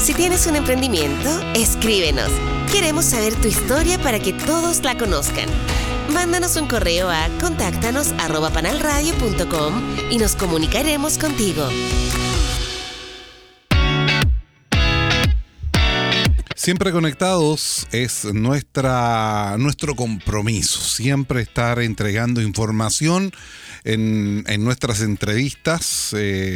Si tienes un emprendimiento, escríbenos. Queremos saber tu historia para que todos la conozcan. Mándanos un correo a contáctanos@panalradio.com y nos comunicaremos contigo. Siempre conectados es nuestro compromiso, siempre estar entregando información en nuestras entrevistas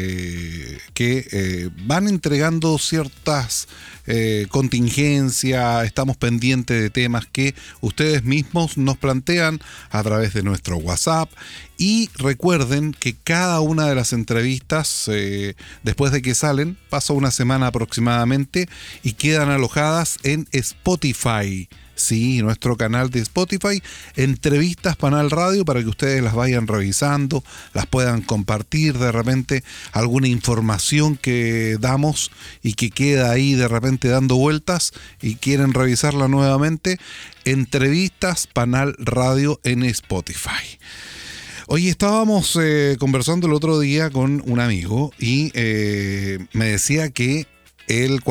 que van entregando ciertas contingencias. Estamos pendientes de temas que ustedes mismos nos plantean a través de nuestro WhatsApp. Y recuerden que cada una de las entrevistas, después de que salen, pasa una semana aproximadamente y quedan alojadas en Spotify. Sí, nuestro canal de Spotify, Entrevistas Panal Radio, para que ustedes las vayan revisando, las puedan compartir, de repente alguna información que damos y que queda ahí de repente dando vueltas y quieren revisarla nuevamente. Entrevistas Panal Radio en Spotify. Oye, estábamos conversando el otro día con un amigo y me decía que el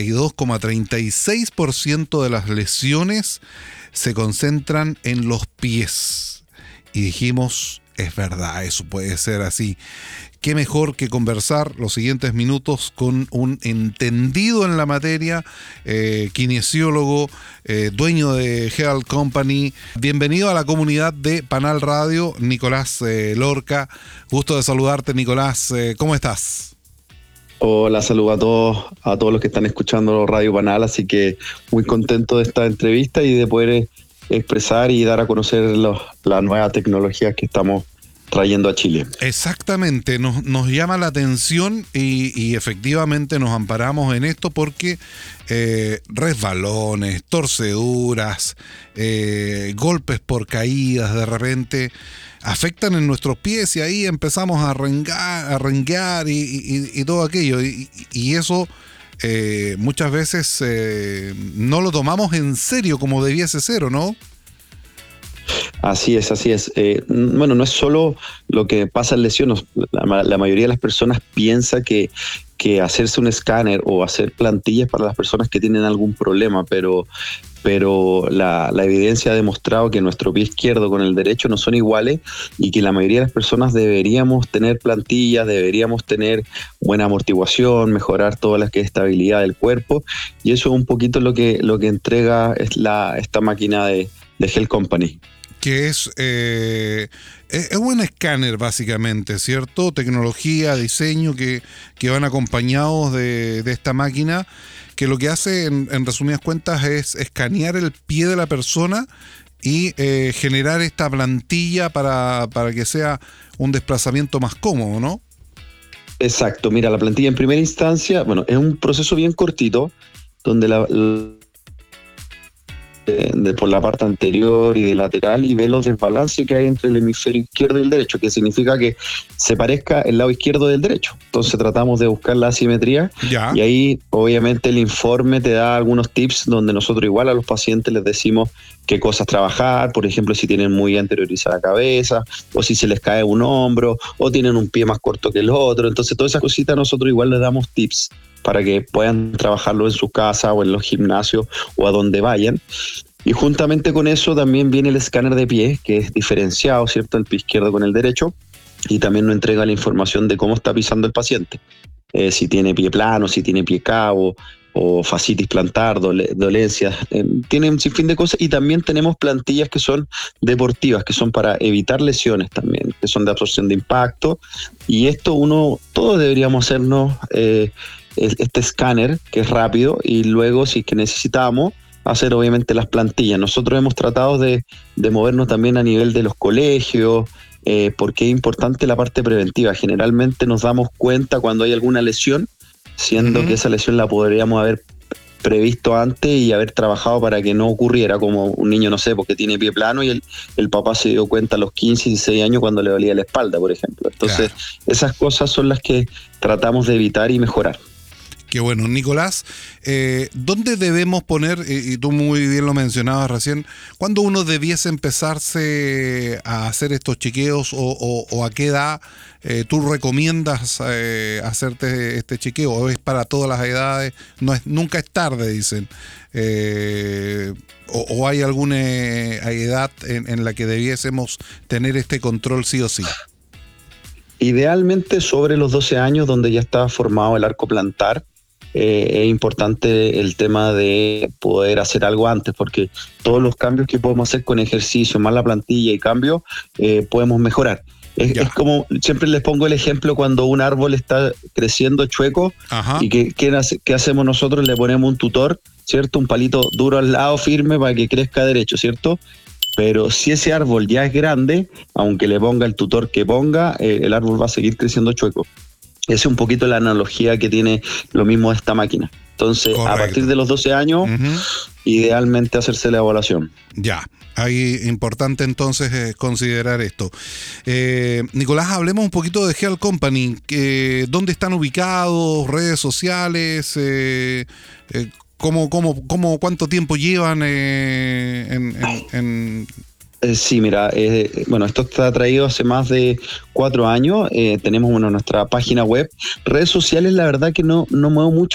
42,36% de las lesiones se concentran en los pies. Y dijimos, es verdad, eso puede ser así. Qué mejor que conversar los siguientes minutos con un entendido en la materia, kinesiólogo, dueño de Health Company. Bienvenido a la comunidad de Panal Radio, Nicolás Lorca. Gusto de saludarte, Nicolás. ¿Cómo estás? Hola, saludo a todos los que están escuchando Radio Panal, así que muy contento de esta entrevista y de poder expresar y dar a conocer las nuevas tecnologías que estamos trayendo a Chile. Exactamente, nos llama la atención y efectivamente nos amparamos en esto porque resbalones, torceduras, golpes por caídas de repente afectan en nuestros pies y ahí empezamos a renguear y todo aquello y eso muchas veces no lo tomamos en serio como debiese ser, ¿o no? Así es. Bueno, no es solo lo que pasa en lesiones. La mayoría de las personas piensa que hacerse un escáner o hacer plantillas para las personas que tienen algún problema, pero la evidencia ha demostrado que nuestro pie izquierdo con el derecho no son iguales y que la mayoría de las personas deberíamos tener plantillas, deberíamos tener buena amortiguación, mejorar toda la estabilidad del cuerpo, y eso es un poquito lo que entrega esta máquina de Health Company. Que es un escáner básicamente, ¿cierto? Tecnología, diseño que van acompañados de esta máquina, que lo que hace en resumidas cuentas es escanear el pie de la persona y generar esta plantilla para que sea un desplazamiento más cómodo, ¿no? Exacto, mira, la plantilla en primera instancia, bueno, es un proceso bien cortito, donde por la parte anterior y de lateral y ve los desbalances que hay entre el hemisferio izquierdo y el derecho, que significa que se parezca el lado izquierdo del derecho. Entonces tratamos de buscar la asimetría. Ya. Y ahí obviamente el informe te da algunos tips donde nosotros igual a los pacientes les decimos qué cosas trabajar, por ejemplo si tienen muy anteriorizada la cabeza o si se les cae un hombro o tienen un pie más corto que el otro. Entonces todas esas cositas nosotros igual les damos tips para que puedan trabajarlo en su casa o en los gimnasios o a donde vayan. Y juntamente con eso también viene el escáner de pie, que es diferenciado, ¿cierto?, el pie izquierdo con el derecho, y también nos entrega la información de cómo está pisando el paciente. Si tiene pie plano, si tiene pie cabo, o fascitis plantar, dolencias, tiene un sinfín de cosas. Y también tenemos plantillas que son deportivas, que son para evitar lesiones también, que son de absorción de impacto. Y esto todos deberíamos hacernos este escáner, que es rápido, y luego si es que necesitamos hacer obviamente las plantillas. Nosotros hemos tratado de movernos también a nivel de los colegios, porque es importante la parte preventiva. Generalmente nos damos cuenta cuando hay alguna lesión, siendo que esa lesión la podríamos haber previsto antes y haber trabajado para que no ocurriera, como un niño, no sé, porque tiene pie plano y el papá se dio cuenta a los 15, 16 años cuando le dolía la espalda, por ejemplo. Entonces, claro, esas cosas son las que tratamos de evitar y mejorar. Qué bueno. Nicolás, ¿dónde debemos poner, y tú muy bien lo mencionabas recién, cuándo uno debiese empezarse a hacer estos chequeos o a qué edad tú recomiendas hacerte este chequeo? ¿O es para todas las edades? Nunca es tarde, dicen. ¿O hay alguna edad en la que debiésemos tener este control sí o sí? Idealmente sobre los 12 años, donde ya está formado el arco plantar. Es importante el tema de poder hacer algo antes, porque todos los cambios que podemos hacer con ejercicio, más la plantilla y cambio, podemos mejorar. Es como, siempre les pongo el ejemplo cuando un árbol está creciendo chueco. Ajá. Y ¿qué hacemos nosotros? Le ponemos un tutor, ¿cierto? Un palito duro al lado, firme, para que crezca derecho, ¿cierto? Pero si ese árbol ya es grande, aunque le ponga el tutor que ponga, el árbol va a seguir creciendo chueco. Esa es un poquito la analogía que tiene lo mismo esta máquina. Entonces, correcto, a partir de los 12 años, idealmente hacerse la evaluación. Ya, ahí importante entonces considerar esto. Nicolás, hablemos un poquito de Health Company. ¿Dónde están ubicados? ¿Redes sociales? ¿Cuánto tiempo llevan Sí, mira, bueno, esto está traído hace más de 4 años. Tenemos nuestra página web. Redes sociales, la verdad que no muevo mucho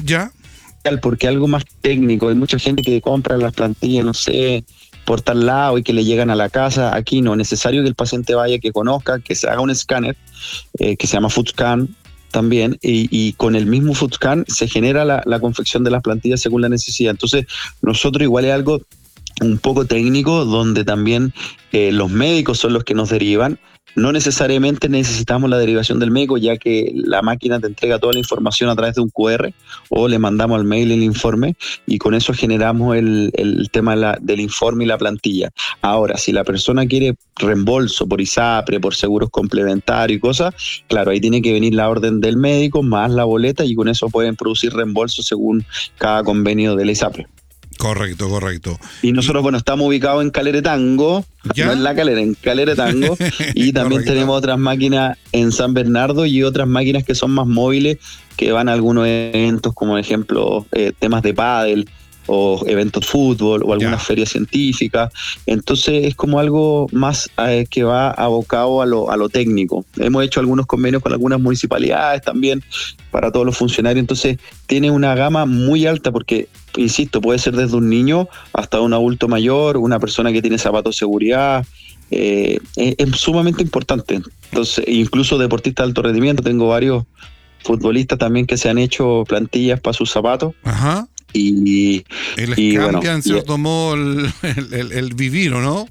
porque algo más técnico. Hay mucha gente que compra las plantillas, no sé, por tal lado y que le llegan a la casa. Aquí no, es necesario que el paciente vaya, que conozca, que se haga un escáner que se llama FoodScan también, y con el mismo FoodScan se genera la confección de las plantillas según la necesidad. Entonces, nosotros igual es algo un poco técnico, donde también los médicos son los que nos derivan. No necesariamente necesitamos la derivación del médico, ya que la máquina te entrega toda la información a través de un QR, o le mandamos al mail el informe, y con eso generamos el tema del informe y la plantilla. Ahora, si la persona quiere reembolso por ISAPRE, por seguros complementarios y cosas, claro, ahí tiene que venir la orden del médico más la boleta, y con eso pueden producir reembolso según cada convenio de la ISAPRE. Correcto. Y nosotros, bueno, estamos ubicados en Caleretango, ¿ya? No en La Calera, en Caleretango, y también tenemos otras máquinas en San Bernardo y otras máquinas que son más móviles, que van a algunos eventos, como ejemplo temas de pádel o eventos de fútbol o algunas ferias científicas. Entonces es como algo más que va abocado a lo técnico. Hemos hecho algunos convenios con algunas municipalidades también para todos los funcionarios. Entonces tiene una gama muy alta, porque insisto, puede ser desde un niño hasta un adulto mayor, una persona que tiene zapatos de seguridad. Es sumamente importante. Entonces, incluso deportistas de alto rendimiento, tengo varios futbolistas también que se han hecho plantillas para sus zapatos. Ajá. Y les cambia en cierto modo el vivir, ¿o no?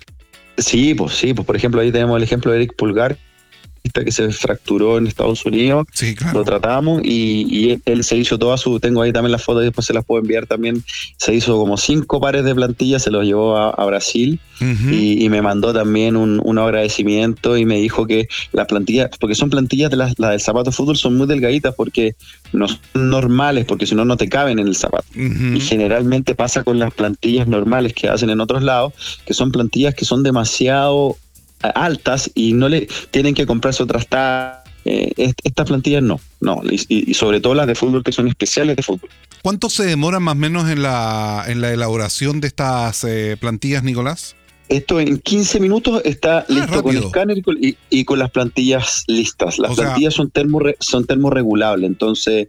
Sí, pues por ejemplo, ahí tenemos el ejemplo de Eric Pulgar, que se fracturó en Estados Unidos. Sí, claro. Lo tratamos y él se hizo tengo ahí también las fotos y después se las puedo enviar también. Se hizo como 5 pares de plantillas, se los llevó a Brasil. Uh-huh. y me mandó también un agradecimiento, y me dijo que las plantillas, porque son plantillas de las del zapato de fútbol, son muy delgaditas porque no son normales, porque si no, no te caben en el zapato. Uh-huh. Y generalmente pasa con las plantillas normales que hacen en otros lados, que son plantillas que son demasiado altas y no le tienen que comprarse otras tallas. Estas plantillas no, y sobre todo las de fútbol, que son especiales de fútbol. ¿Cuánto se demora más o menos en la elaboración de estas plantillas, Nicolás? Esto en 15 minutos está listo, rápido, con el escáner y con las plantillas listas. Las plantillas son termorregulables, entonces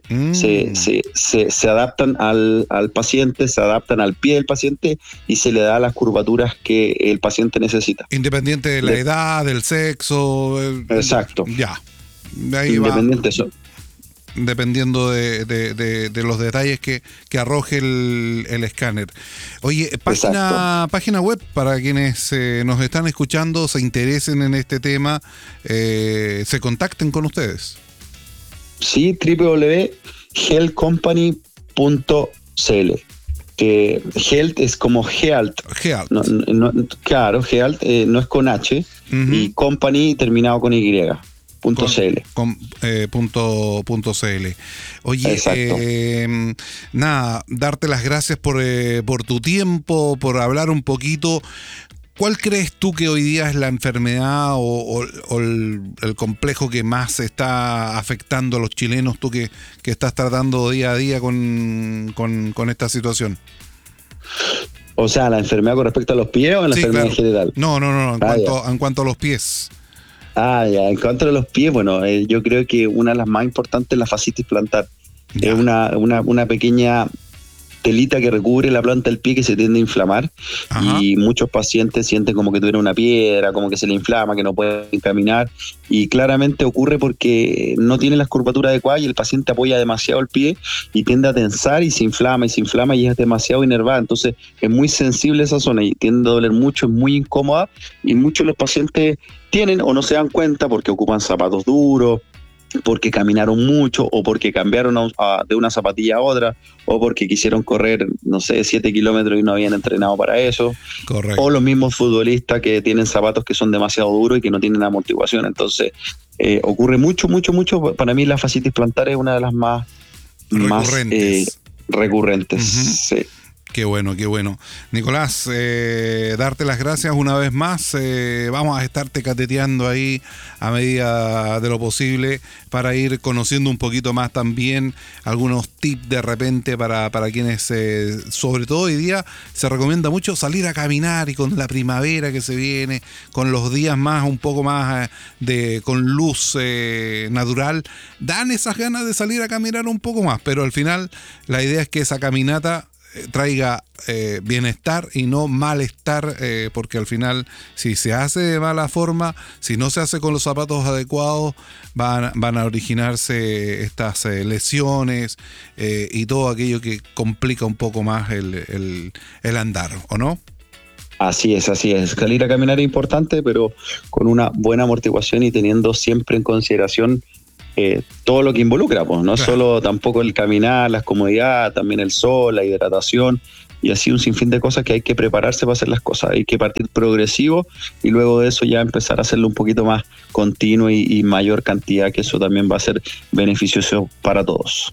se adaptan al paciente, se adaptan al pie del paciente y se le da las curvaturas que el paciente necesita. Independiente de la edad, del sexo. Exacto. Ya. Ahí independiente de eso. Dependiendo de los detalles que arroje el escáner. Oye, página web para quienes nos están escuchando, se interesen en este tema, se contacten con ustedes. Sí, www.healthcompany.cl. Que Health es como Health. Claro, Health no es con H, uh-huh, y Company terminado con Y. .cl. .cl. Oye, darte las gracias por tu tiempo, por hablar un poquito. ¿Cuál crees tú que hoy día es la enfermedad o el complejo que más está afectando a los chilenos, tú que estás tratando día a día con esta situación? O sea, ¿la enfermedad con respecto a los pies o la enfermedad en general? No, en cuanto a los pies. Ya, en cuanto a los pies, bueno, yo creo que una de las más importantes es la fascitis plantar. Ya. Es una pequeña telita que recubre la planta del pie que se tiende a inflamar. Ajá. Y muchos pacientes sienten como que tuvieron una piedra, como que se le inflama, que no pueden caminar, y claramente ocurre porque no tiene las curvaturas adecuadas y el paciente apoya demasiado el pie y tiende a tensar y se inflama y es demasiado inervada. Entonces es muy sensible esa zona y tiende a doler mucho, es muy incómoda, y muchos de los pacientes tienen o no se dan cuenta porque ocupan zapatos duros, porque caminaron mucho o porque cambiaron de una zapatilla a otra o porque quisieron correr, 7 kilómetros y no habían entrenado para eso. Correcto. O los mismos futbolistas que tienen zapatos que son demasiado duros y que no tienen amortiguación. Entonces ocurre mucho. Para mí la fascitis plantar es una de las más recurrentes. Uh-huh. Sí. Qué bueno. Nicolás, darte las gracias una vez más. Vamos a estarte cateteando ahí a medida de lo posible para ir conociendo un poquito más también algunos tips de repente para quienes, sobre todo hoy día, se recomienda mucho salir a caminar, y con la primavera que se viene, con los días más un poco más con luz natural, dan esas ganas de salir a caminar un poco más, pero al final la idea es que esa caminata traiga bienestar y no malestar, porque al final si se hace de mala forma, si no se hace con los zapatos adecuados, van a originarse estas lesiones y todo aquello que complica un poco más el andar, ¿o no? Así es. Salir a caminar es importante, pero con una buena amortiguación y teniendo siempre en consideración todo lo que involucra, pues no solo tampoco el caminar, las comodidades, también el sol, la hidratación y así un sinfín de cosas que hay que prepararse para hacer las cosas. Hay que partir progresivo y luego de eso ya empezar a hacerlo un poquito más continuo y mayor cantidad, que eso también va a ser beneficioso para todos.